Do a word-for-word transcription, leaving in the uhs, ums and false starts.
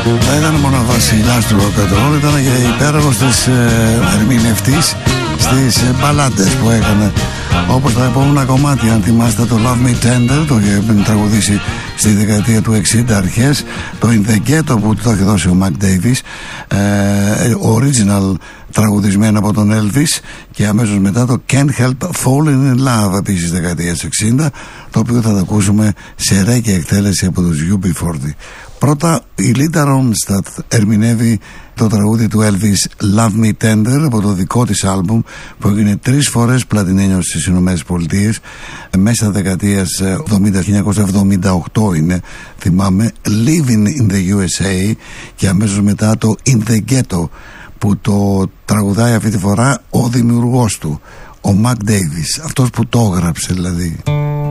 Δεν ήταν μόνο βασιλιάς του rock and roll, ήταν και υπέροχος της ε, ερμηνευτής στις ε, μπαλάντες που έκανε, όπως τα επόμενα κομμάτια. Αν θυμάστε το Love Me Tender, το είχε τραγουδήσει στη δεκαετία του εξήντα αρχές, το In The Ghetto που το έχει δώσει ο Mac Davis, ε, original τραγουδισμένο από τον Elvis, και αμέσως μετά το Can't Help Falling In Love, επίσης δεκαετία εξήντα, το οποίο θα το ακούσουμε σε ρέγγι εκτέλεση από τους γιου μπι φορτί. Πρώτα η Linda Ronstadt ερμηνεύει το τραγούδι του Elvis Love Me Tender από το δικό της άλμπουμ που έγινε τρεις φορές πλατινένιος στις Ηνωμένες Πολιτείες μέσα δεκαετίας εβδομήντα, χίλια εννιακόσια εβδομήντα οκτώ είναι, θυμάμαι, Living in the γιου ες έι, και αμέσως μετά το In The Ghetto που το τραγουδάει αυτή τη φορά ο δημιουργός του, ο Mac Davis, αυτός που το έγραψε δηλαδή.